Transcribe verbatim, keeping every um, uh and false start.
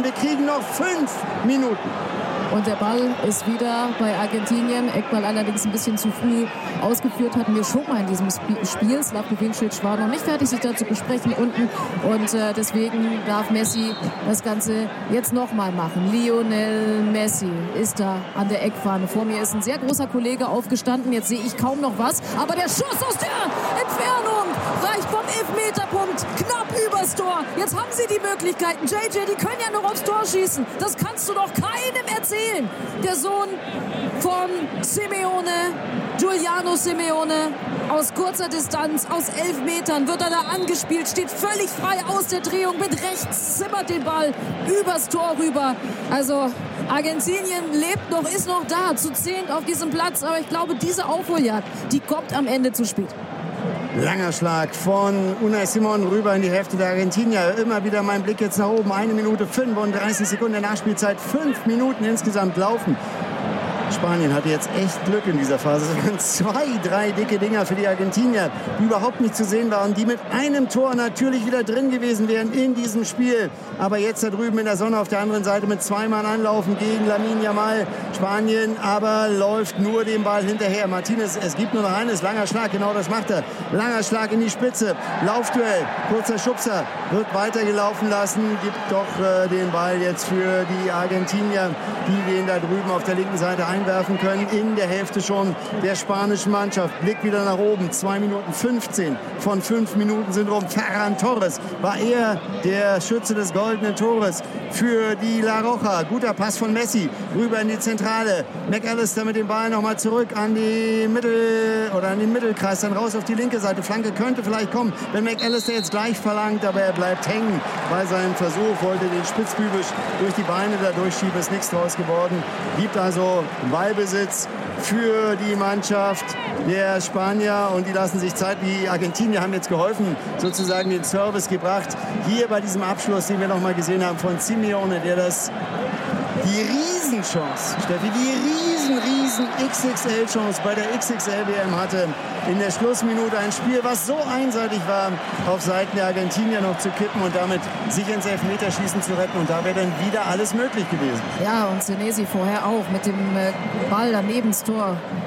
Wir kriegen noch fünf Minuten. Und der Ball ist wieder bei Argentinien. Eckball allerdings ein bisschen zu früh ausgeführt, hatten wir schon mal in diesem Spiel. Slavko Vincic war noch nicht fertig, sich da zu besprechen unten. Und äh, deswegen darf Messi das Ganze jetzt nochmal machen. Lionel Messi ist da an der Eckfahne. Vor mir ist ein sehr großer Kollege aufgestanden. Jetzt sehe ich kaum noch was. Aber der Schuss aus der Entfernung reicht vom Elfmeterpunkt knapp übers Tor. Jetzt haben sie die Möglichkeiten. J J, die können ja noch aufs Tor schießen. Das kannst du doch keinem erzählen. Der Sohn von Simeone, Giuliano Simeone, aus kurzer Distanz, aus elf Metern wird er da angespielt, steht völlig frei aus der Drehung, mit rechts zimmert den Ball übers Tor rüber. Also Argentinien lebt noch, ist noch da, zu zehnt auf diesem Platz, aber ich glaube, diese Aufholjagd, die kommt am Ende zu spät. Langer Schlag von Unai Simon rüber in die Hälfte der Argentinier. Immer wieder mein Blick jetzt nach oben. Eine Minute fünfunddreißig Sekunden Nachspielzeit. Fünf Minuten insgesamt laufen. Spanien hatte jetzt echt Glück in dieser Phase. Es waren zwei, drei dicke Dinger für die Argentinier, die überhaupt nicht zu sehen waren, die mit einem Tor natürlich wieder drin gewesen wären in diesem Spiel. Aber jetzt da drüben in der Sonne auf der anderen Seite mit zweimal anlaufen gegen Lamine Yamal. Spanien aber läuft nur den Ball hinterher. Martinez, es gibt nur noch eines. Langer Schlag, genau das macht er. Langer Schlag in die Spitze. Laufduell, kurzer Schubser, wird weitergelaufen lassen. Gibt doch äh, den Ball jetzt für die Argentinier, die den da drüben auf der linken Seite einwerfen können. In der Hälfte schon der spanischen Mannschaft. Blick wieder nach oben. zwei Minuten fünfzehn von fünf Minuten sind rum. Ferran Torres war eher der Schütze des goldenen Tores für die La Roja. Guter Pass von Messi rüber in die Zentrale. McAllister mit dem Ball nochmal zurück an die Mittel oder an den Mittelkreis, dann raus auf die linke Seite. Flanke könnte vielleicht kommen, wenn McAllister jetzt gleich verlangt, aber er bleibt hängen bei seinem Versuch, wollte den Spitzbübisch durch die Beine da durchschieben, ist nichts draus geworden. Gibt also Ballbesitz für die Mannschaft der Spanier und die lassen sich Zeit. Die Argentinier haben jetzt geholfen, sozusagen den Service gebracht. Hier bei diesem Abschluss, den wir noch mal gesehen haben von Simeone, der das die Riesenchance, Steffi, die riesen, riesen X X L-Chance bei der X X L W M hatte. In der Schlussminute ein Spiel, was so einseitig war, auf Seiten der Argentinier noch zu kippen und damit sich ins Elfmeterschießen zu retten. Und da wäre dann wieder alles möglich gewesen. Ja, und Senesi vorher auch mit dem Ball daneben ins Tor